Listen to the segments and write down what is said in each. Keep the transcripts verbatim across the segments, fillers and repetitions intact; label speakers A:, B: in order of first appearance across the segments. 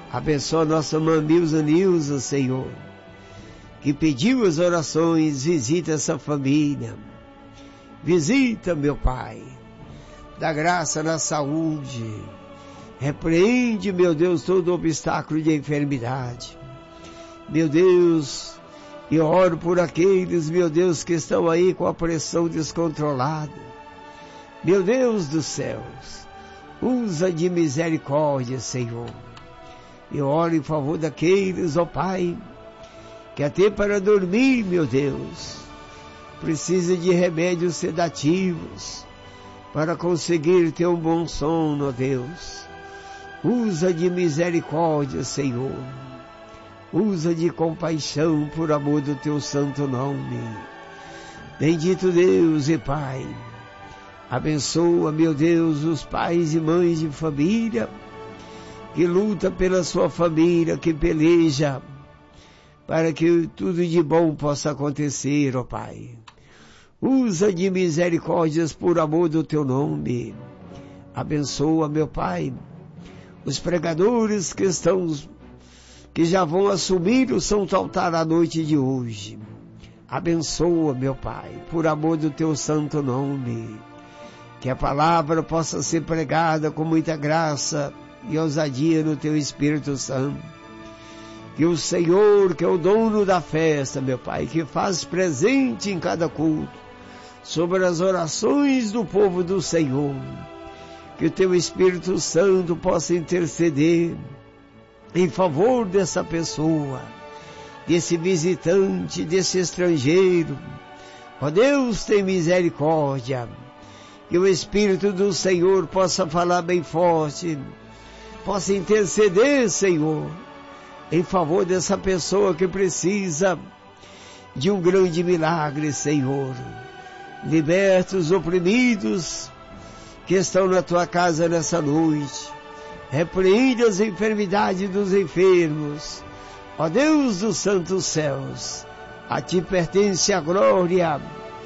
A: Abençoa nossa Mamilza Nilza, Senhor, que pediu as orações. Visita essa família. Visita, meu Pai. Dá graça na saúde. Repreende, meu Deus, todo obstáculo de enfermidade. Meu Deus, eu oro por aqueles, meu Deus, que estão aí com a pressão descontrolada. Meu Deus dos céus, usa de misericórdia, Senhor. Eu oro em favor daqueles, ó Pai, que até para dormir, meu Deus, precisa de remédios sedativos para conseguir ter um bom sono, ó Deus. Usa de misericórdia, Senhor. Usa de compaixão por amor do teu santo nome. Bendito Deus e Pai. Abençoa, meu Deus, os pais e mães de família que luta pela sua família, que peleja para que tudo de bom possa acontecer, ó Pai. Usa de misericórdias por amor do teu nome. Abençoa, meu Pai, os pregadores que estão, que já vão assumir o santo altar à noite de hoje. Abençoa, meu Pai, por amor do teu santo nome. Que a palavra possa ser pregada com muita graça e ousadia no teu Espírito Santo. Que o Senhor, que é o dono da festa, meu Pai, que faz presente em cada culto, sobre as orações do povo do Senhor, que o teu Espírito Santo possa interceder em favor dessa pessoa, desse visitante, desse estrangeiro. Ó Deus, tem misericórdia. Que o Espírito do Senhor possa falar bem forte, possa interceder, Senhor, em favor dessa pessoa que precisa de um grande milagre, Senhor. Liberta os oprimidos que estão na tua casa nessa noite. Repreende as enfermidades dos enfermos. Ó Deus dos santos céus, a ti pertence a glória,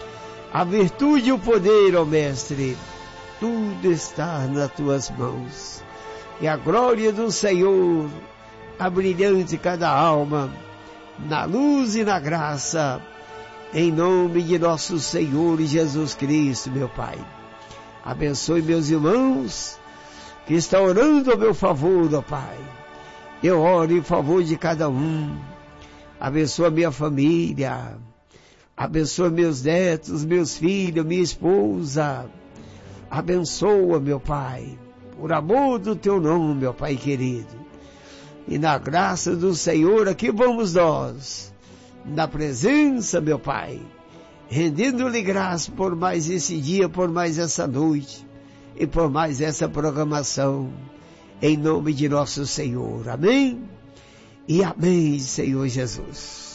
A: a virtude e o poder, ó Mestre. Tudo está nas tuas mãos. E a glória do Senhor abrilhante cada alma, na luz e na graça, em nome de nosso Senhor Jesus Cristo, meu Pai. Abençoe meus irmãos que estão orando a meu favor, ó Pai. Eu oro em favor de cada um. Abençoa minha família. Abençoa meus netos, meus filhos, minha esposa. Abençoa, meu Pai, por amor do teu nome, meu Pai querido. E na graça do Senhor, aqui vamos nós, na presença, meu Pai, rendendo-lhe graça por mais esse dia, por mais essa noite e por mais essa programação, em nome de nosso Senhor. Amém? E amém, Senhor Jesus.